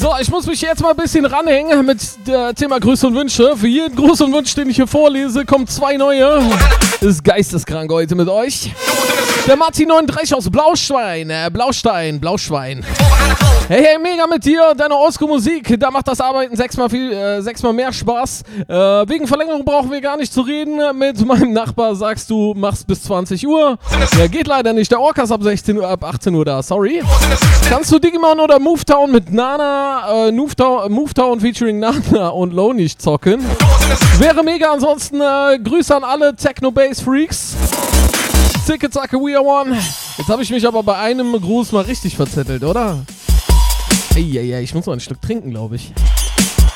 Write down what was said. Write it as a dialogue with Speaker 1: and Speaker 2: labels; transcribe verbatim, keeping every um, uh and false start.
Speaker 1: So, ich muss mich jetzt mal ein bisschen ranhängen mit dem Thema Grüße und Wünsche. Für jeden Gruß und Wunsch, den ich hier vorlese, kommen zwei neue. Das ist geisteskrank heute mit euch. Der Martin neununddreißig aus Blauschwein, äh, Blaustein, Blauschwein. Hey, hey, mega mit dir, deine Oldschool-Musik, da macht das Arbeiten sechsmal, viel, äh, sechsmal mehr Spaß. Äh, wegen Verlängerung brauchen wir gar nicht zu reden. Mit meinem Nachbar sagst du, machst bis zwanzig Uhr. Ja, geht leider nicht, der Orca ist ab sechzehn Uhr, ab achtzehn Uhr da, sorry. Kannst du Digimon oder Movetown mit Nana, äh, Movetown, Movetown featuring Nana und Low nicht zocken? Wäre mega, ansonsten äh, Grüße an alle Techno-Bass-Freaks. Zicke, zacke, we are one. Jetzt habe ich mich aber bei einem Gruß mal richtig verzettelt, oder? Eieiei, ich muss mal ein Stück trinken, glaube ich.